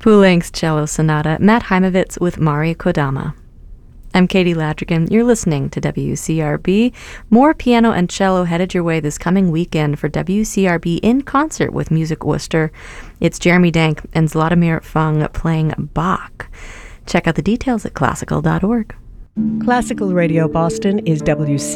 Poulenc's Cello Sonata, Matt Heimovitz with Mari Kodama. I'm Katie Ladrigan. You're listening to WCRB. More piano and cello headed your way this coming weekend for WCRB in concert with Music Worcester. It's Jeremy Dank and Zlatomir Fung playing Bach. Check out the details at classical.org. Classical Radio Boston is WCRB